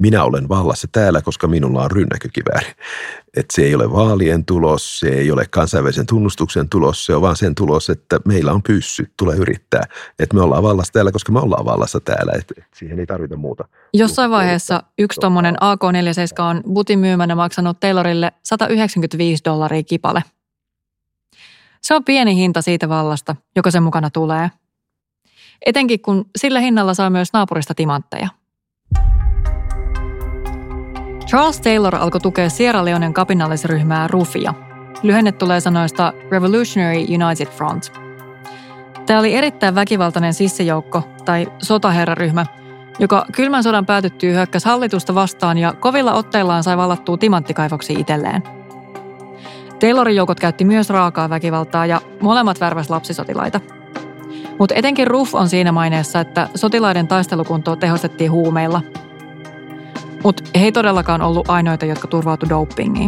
minä olen vallassa täällä, koska minulla on rynnäkkökivääri. Että se ei ole vaalien tulos, se ei ole kansainvälisen tunnustuksen tulos, se on vaan sen tulos, että meillä on pyssy, tulee yrittää. Että me ollaan vallassa täällä, koska me ollaan vallassa täällä, että siihen ei tarvita muuta. Jossain vaiheessa yksi tommonen AK-47 on Bootin myymänä maksanut Taylorille $195 kipale. Se on pieni hinta siitä vallasta, joka sen mukana tulee. Etenkin kun sillä hinnalla saa myös naapurista timantteja. Charles Taylor alkoi tukea Sierra Leonen kapinallisryhmää RUFia. Lyhenne tulee sanoista Revolutionary United Front. Tämä oli erittäin väkivaltainen sissijoukko tai sotaherraryhmä, joka kylmän sodan päätyttyä hyökkäsi hallitusta vastaan ja kovilla otteillaan sai vallattua timanttikaivoksia itselleen. Taylorin joukot käytti myös raakaa väkivaltaa ja molemmat värväs lapsisotilaita. Mutta etenkin RUF on siinä maineessa, että sotilaiden taistelukuntoa tehostettiin huumeilla. Mutta he ei todellakaan ollut ainoita, jotka turvautu dopingiin.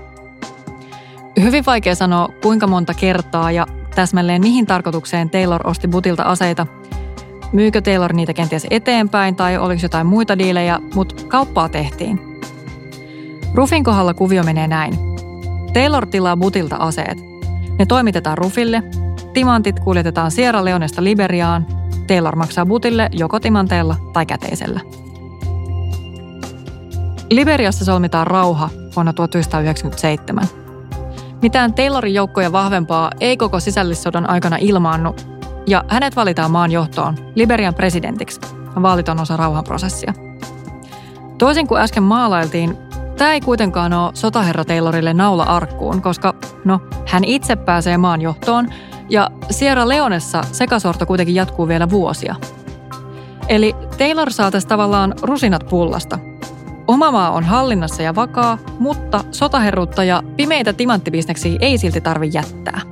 Hyvin vaikea sanoa, kuinka monta kertaa ja täsmälleen mihin tarkoitukseen Taylor osti Bootilta aseita. Myykö Taylor niitä kenties eteenpäin tai oliko jotain muita diilejä, mutta kauppaa tehtiin. RUFin kohdalla kuvio menee näin. Taylor tilaa Bootilta aseet. Ne toimitetaan RUFille, timantit kuljetetaan Sierra Leonesta Liberiaan, Taylor maksaa Bootille joko timanteella tai käteisellä. Liberiassa solmitaan rauha vuonna 1997. Mitään Taylorin joukkoja vahvempaa ei koko sisällissodan aikana ilmaannu, ja hänet valitaan maan johtoon Liberian presidentiksi. Vaalit on osa rauhanprosessia. Toisin kuin äsken maalailtiin, tämä ei kuitenkaan ole sotaherra Taylorille naula arkkuun, koska hän itse pääsee maan johtoon, ja Sierra Leonessa sekasorto kuitenkin jatkuu vielä vuosia. Eli Taylor saa tässä tavallaan rusinat pullasta. Oma maa on hallinnassa ja vakaa, mutta sotaherruutta ja pimeitä timanttibisneksiä ei silti tarvitse jättää.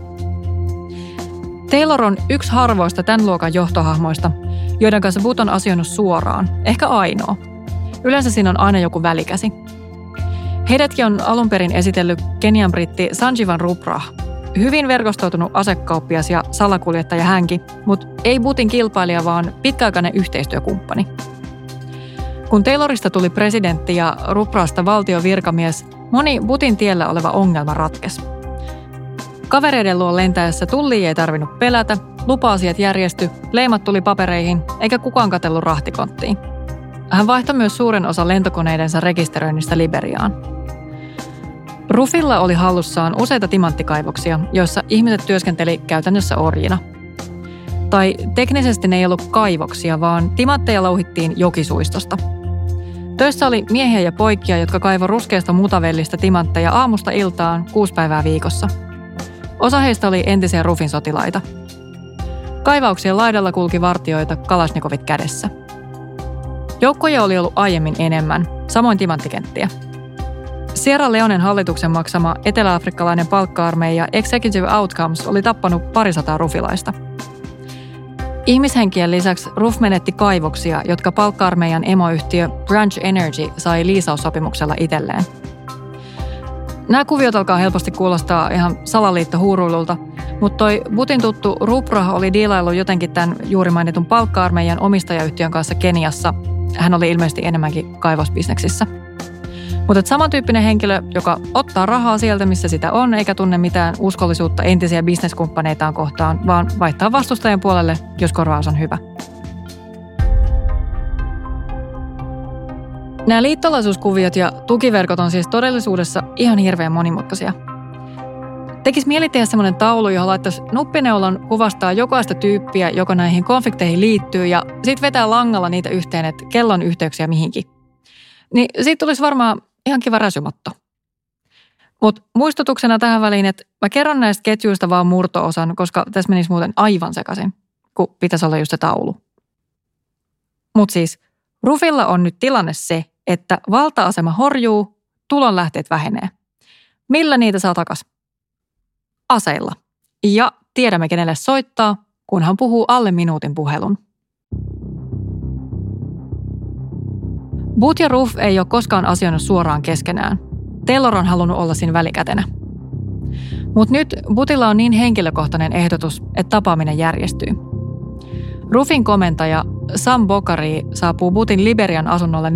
Taylor on yksi harvoista tämän luokan johtohahmoista, joiden kanssa Boot on asioinut suoraan, ehkä ainoa. Yleensä siinä on aina joku välikäsi. Heidätkin on alun perin esitellyt Kenian britti Sanjivan Ruprah. Hyvin verkostoitunut asekauppias ja salakuljettaja hänkin, mutta ei Bootin kilpailija, vaan pitkäaikainen yhteistyökumppani. Kun Taylorista tuli presidentti ja Ruprasta valtion virkamies, moni Bootin tiellä oleva ongelma ratkesi. Kavereiden luo lentäessä tullia ei tarvinnut pelätä, lupa-asiat järjesty, leimat tuli papereihin, eikä kukaan katsellut rahtikonttiin. Hän vaihtoi myös suuren osa lentokoneidensa rekisteröinnistä Liberiaan. RUFilla oli hallussaan useita timanttikaivoksia, joissa ihmiset työskenteli käytännössä orjina. Tai teknisesti ne ei ollut kaivoksia, vaan timantteja louhittiin jokisuistosta. Töissä oli miehiä ja poikia, jotka kaivoi ruskeasta mutavellista timantteja aamusta iltaan 6 päivää viikossa. Osa heistä oli entisiä RUFin sotilaita. Kaivauksien laidalla kulki vartijoita kalasnikovit kädessä. Joukkoja oli ollut aiemmin enemmän, samoin timanttikenttiä. Sierra Leonen hallituksen maksama eteläafrikkalainen palkka-armeija Executive Outcomes oli tappanut 200 rufilaista. Ihmishenkien lisäksi RUF menetti kaivoksia, jotka palkka-armeijan emoyhtiö Branch Energy sai liisaussopimuksella itselleen. Nämä kuviot alkaa helposti kuulostaa ihan salaliittohuuruilulta, mutta toi Bootin tuttu Ruprah oli diilaillut jotenkin tämän juuri mainitun palkka-armeijan omistajayhtiön kanssa Keniassa. Hän oli ilmeisesti enemmänkin kaivosbisneksissä. Mutta samantyyppinen henkilö, joka ottaa rahaa sieltä, missä sitä on, eikä tunne mitään uskollisuutta entisiä bisneskumppaneitaan kohtaan, vaan vaihtaa vastustajan puolelle, jos korvaus on hyvä. Nämä liittolaisuuskuviot ja tukiverkot on siis todellisuudessa ihan hirveän monimutkaisia. Tekisi mieli tehdä semmoinen taulu, johon laittaisi nuppineulan kuvastaa jokaista tyyppiä, joka näihin konflikteihin liittyy, ja sitten vetää langalla niitä yhteen, että kellon yhteyksiä mihinkin. Niin siitä tulisi varmaan ihan kiva räsymotto. Mutta muistutuksena tähän väliin, että mä kerron näistä ketjuista vaan murto-osan, koska tässä menisi muuten aivan sekaisin, kun pitäisi olla just se taulu. Mutta siis RUFilla on nyt tilanne se, että valta-asema horjuu, tulonlähteet vähenee. Millä niitä saa takas? Aseilla. Ja tiedämme, kenelle soittaa, kun hän puhuu alle minuutin puhelun. Boot ja RUF ei ole koskaan asioinut suoraan keskenään. Taylor on halunnut olla siinä välikätenä. Mutta nyt Bootilla on niin henkilökohtainen ehdotus, että tapaaminen järjestyy. RUFin komentaja Sam Bokkari saapuu Bootin Liberian asunnolle